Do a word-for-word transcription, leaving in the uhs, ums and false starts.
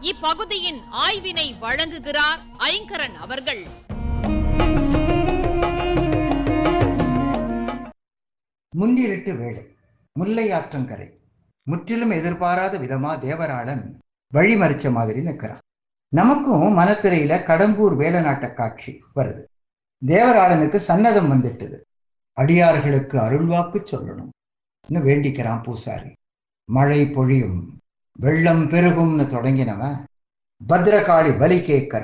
இப்பகுதியின் ஆய்வினை வழங்குகிறார் ஐங்கரன் அவர்கள். முன்னிருட்டு வேளை, முல்லை ஆற்றங்கரை. முற்றிலும் எதிர்பாராத விதமா தேவராளன் வழிமறிச்ச மாதிரி நிற்கிறான். நமக்கும் மனத்திரையில கடம்பூர் வேலநாட்ட காட்சி வருது. தேவராளனுக்கு சன்னதம் வந்துட்டுது. அடியார்களுக்கு அருள்வாக்கு சொல்லணும் வேண்டிக்கிறான் பூசாரி. மழை பொழியும், வெள்ளம் பெருகும்னு தொடங்கினவன் பத்ரகாளி பலி கேட்கிற